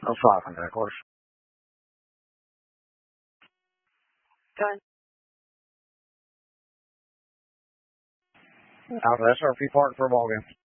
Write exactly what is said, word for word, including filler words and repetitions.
No five hundred, of course. Done. Out of S R P Park for a ball game.